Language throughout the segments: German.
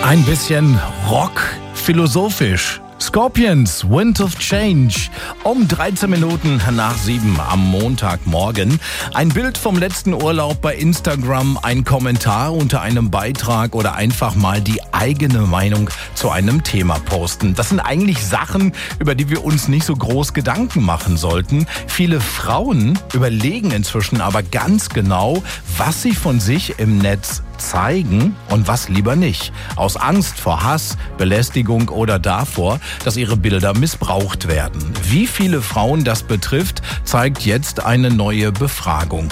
Ein bisschen Rock, philosophisch. Scorpions, Wind of Change, um 13 Minuten nach 7 am Montagmorgen. Ein Bild vom letzten Urlaub bei Instagram, ein Kommentar unter einem Beitrag oder einfach mal die eigene Meinung zu einem Thema posten. Das sind eigentlich Sachen, über die wir uns nicht so groß Gedanken machen sollten. Viele Frauen überlegen inzwischen aber ganz genau, was sie von sich im Netz zeigen und was lieber nicht. Aus Angst vor Hass, Belästigung oder davor, dass ihre Bilder missbraucht werden. Wie viele Frauen das betrifft, zeigt jetzt eine neue Befragung.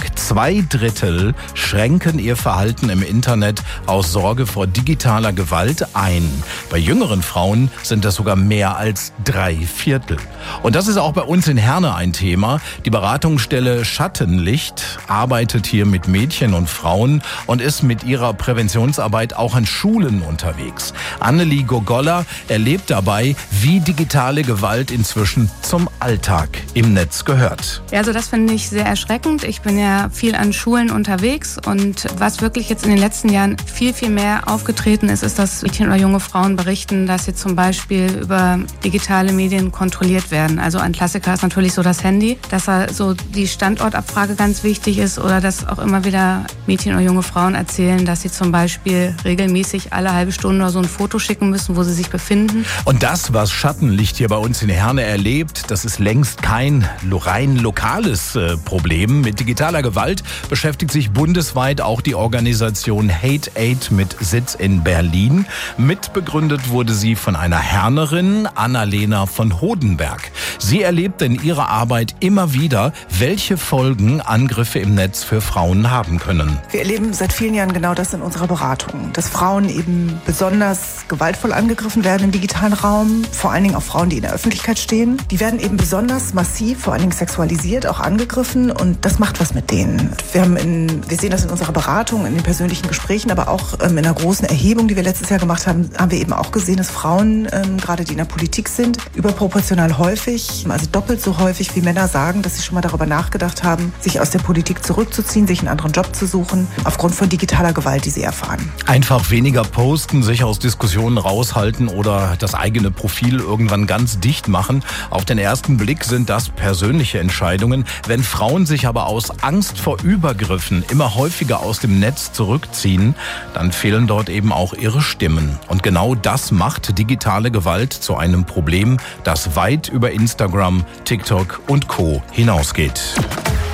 2/3 schränken ihr Verhalten im Internet aus Sorge vor digitaler Gewalt ein. Bei jüngeren Frauen sind das sogar mehr als 3/4. Und das ist auch bei uns in Herne ein Thema. Die Beratungsstelle Schattenlicht arbeitet hier mit Mädchen und Frauen und ist mit ihrer Präventionsarbeit auch an Schulen unterwegs. Annelie Gogolla erlebt dabei, wie digitale Gewalt inzwischen zum Alltag im Netz gehört. Ja, also das finde ich sehr erschreckend. Ich bin ja viel an Schulen unterwegs und was wirklich jetzt in den letzten Jahren viel, viel mehr aufgetreten ist, ist, dass Mädchen oder junge Frauen berichten, dass sie zum Beispiel über digitale Medien kontrolliert werden. Also ein Klassiker ist natürlich so das Handy, dass da so die Standortabfrage ganz wichtig ist oder dass auch immer wieder Mädchen oder junge Frauen erzählen, dass sie zum Beispiel regelmäßig alle halbe Stunde oder so ein Foto schicken müssen, wo sie sich befinden. Und das, was Schattenlicht hier bei uns in Herne erlebt, das ist längst kein rein lokales Problem. Mit digitaler Gewalt beschäftigt sich bundesweit auch die Organisation Hate Aid mit Sitz in Berlin. Mitbegründet wurde sie von einer Hernerin, Annalena von Hodenberg. Sie erlebt in ihrer Arbeit immer wieder, welche Folgen Angriffe im Netz für Frauen haben können. Wir erleben seit vielen Jahren genau das in unserer Beratung, dass Frauen eben besonders gewaltvoll angegriffen werden im digitalen Raum, vor allen Dingen auch Frauen, die in der Öffentlichkeit stehen. Die werden eben besonders massiv, vor allen Dingen sexualisiert, auch angegriffen und das macht was mit denen. Wir sehen das in unserer Beratung, in den persönlichen Gesprächen, aber auch in einer großen Erhebung, die wir letztes Jahr gemacht haben, haben wir eben auch gesehen, dass Frauen, gerade die in der Politik sind, überproportional häufig, also doppelt so häufig wie Männer sagen, dass sie schon mal darüber nachgedacht haben, sich aus der Politik zurückzuziehen, sich einen anderen Job zu suchen, aufgrund von digitaler Gewalt, die sie erfahren. Einfach weniger posten, sich aus Diskussionen raushalten oder das eigene Profil irgendwann ganz dicht machen. Auf den ersten Blick sind das persönliche Entscheidungen. Wenn Frauen sich aber aus Angst vor Übergriffen immer häufiger aus dem Netz zurückziehen, dann fehlen dort eben auch ihre Stimmen. Und genau das macht digitale Gewalt zu einem Problem, das weit über Instagram, TikTok und Co. hinausgeht.